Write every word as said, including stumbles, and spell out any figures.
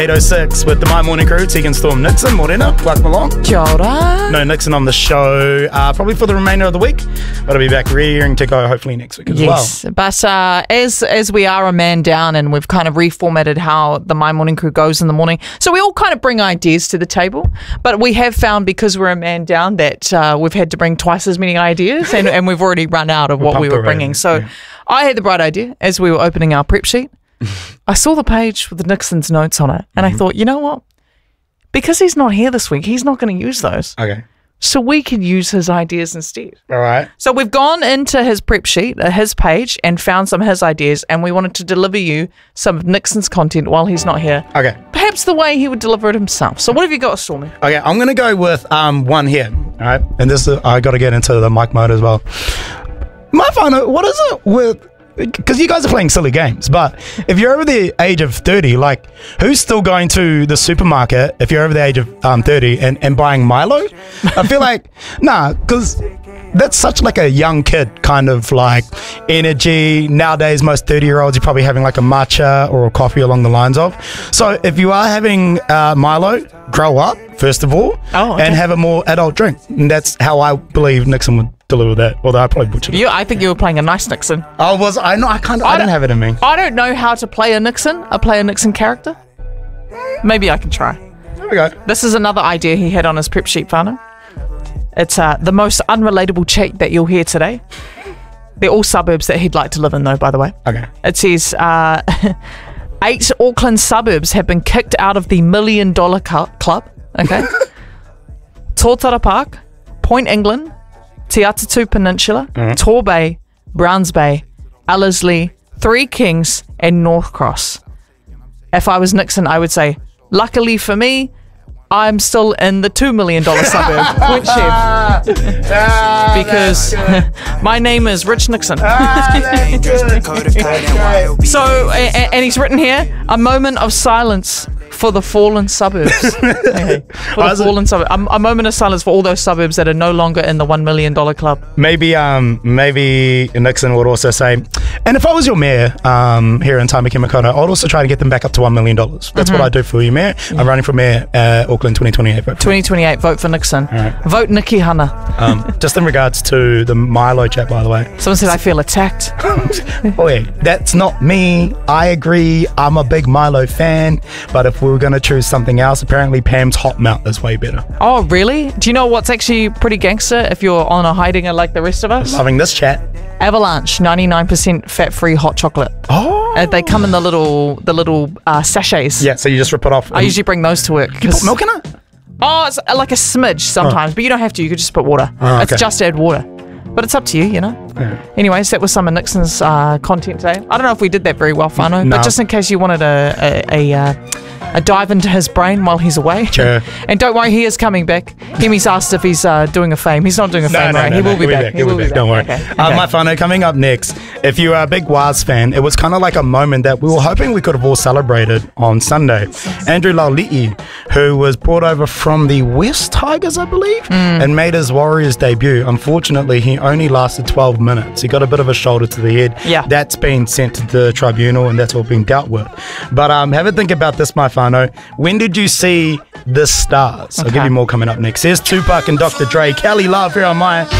eight oh six with the My Morning Crew, Tegan Storm Nixon, Morena, welcome along. Kia ora. No Nixon on the show, uh, probably for the remainder of the week, but I'll be back rearing to go hopefully next week as yes, well. But uh, as as we are a man down and we've kind of reformatted how the My Morning Crew goes in the morning, so we all kind of bring ideas to the table, but we have found because we're a man down that uh, we've had to bring twice as many ideas and, and we've already run out of We'll what we pump were around, bringing. So yeah. I had the bright idea as we were opening our prep sheet. I saw the page with the Nixon's notes on it, and mm-hmm. I thought, you know what? Because he's not here this week, he's not going to use those. Okay. So we can use his ideas instead. All right. So we've gone into his prep sheet, uh, his page, and found some of his ideas, and we wanted to deliver you some of Nixon's content while he's not here. Okay. Perhaps the way he would deliver it himself. So what have you got, Stormy? Okay, I'm going to go with um one here, all right? And this is, I got to get into the mic mode as well. My final, what is it with... Because you guys are playing silly games, but if you're over the age of thirty, like, who's still going to the supermarket if you're over the age of um, thirty and, and buying Milo? I feel like, nah, because that's such like a young kid kind of like energy. Nowadays, most thirty-year-olds, you're probably having like a matcha or a coffee along the lines of. So if you are having uh, Milo, grow up, first of all, oh, okay. and have a more adult drink. And that's how I believe Nixon would deliver that, although I probably butchered it. You, I think you were playing a nice Nixon. I was, I know, I kind of, I, I didn't have it in me. I don't know how to play a Nixon, I play a Nixon character. Maybe I can try. There we go. This is another idea he had on his prep sheet, Whānau. It's uh, the most unrelatable cheat that you'll hear today. They're all suburbs that he'd like to live in, though, by the way. Okay. It says, uh, eight Auckland suburbs have been kicked out of the Million Dollar cu- Club, okay? Tōtara Park, Point England, Te Atatu Peninsula, mm-hmm. Torbay, Browns Bay, Ellerslie, Three Kings, and North Cross. If I was Nixon, I would say, luckily for me, I'm still in the two million dollars suburb, Point Chef. Because my name is Rich Nixon. So, and, and he's written here, a moment of silence for the fallen suburbs. Okay. For the fallen suburbs. A, a moment of silence for all those suburbs that are no longer in the one million dollar club. Maybe um, maybe Nixon would also say, and if I was your mayor um, here in Tamaki Makaurau, I'd also try to get them back up to one million dollars. That's mm-hmm. what I do for you, mayor. Yeah. I'm running for mayor uh, Auckland twenty twenty-eight. Vote twenty twenty-eight, vote for Nixon. Right. Vote Nikki Hana. Um, just in regards to the Milo chat, by the way. Someone said, I feel attacked. Oh, yeah, that's not me. I agree. I'm a big Milo fan. But if we were going to choose something else, apparently Pam's Hot Melt is way better. Oh, really? Do you know what's actually pretty gangster if you're on a hiding it like the rest of us? Loving this chat. Avalanche, ninety-nine percent fat-free hot chocolate. Oh. Uh, they come in the little the little uh, sachets. Yeah, so you just rip it off. I usually bring those to work. You put milk in it? Oh, it's like a smidge sometimes, oh. but you don't have to. You could just put water. Oh, okay. It's just add water. But it's up to you, you know. Yeah. Anyways, that was some of Nixon's uh, content today. I don't know if we did that very well, Whānau, no. But just in case you wanted a a, a, uh, a dive into his brain while he's away. Sure. And don't worry, he is coming back. Hemi's asked if he's uh, doing a fame. He's not doing a no, fame, no, right? No, he no, will be he'll back. He will be back. Don't worry. Okay. Okay. Uh, my Whānau, coming up next, if you are a big Waz fan, it was kind of like a moment that we were hoping we could have all celebrated on Sunday. Andrew Lauli'i, who was brought over from the West Tigers, I believe, mm. and made his Warriors debut. Unfortunately, he only lasted twelve minutes. He got a bit of a shoulder to the head. Yeah. That's been sent to the tribunal, and that's all been dealt with. But um, have a think about this, my Whānau. When did you see the stars? Okay. I'll give you more coming up next. Here's Tupac and Doctor Dre. Kelly Love here on my